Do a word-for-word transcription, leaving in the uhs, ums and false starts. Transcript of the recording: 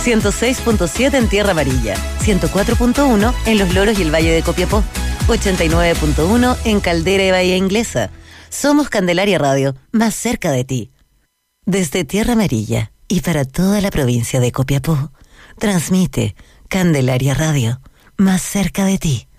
ciento seis punto siete en Tierra Amarilla, ciento cuatro punto uno en Los Loros y el Valle de Copiapó, ochenta y nueve punto uno en Caldera y Bahía Inglesa. Somos Candelaria Radio, más cerca de ti. Desde Tierra Amarilla y para toda la provincia de Copiapó, transmite Candelaria Radio, más cerca de ti.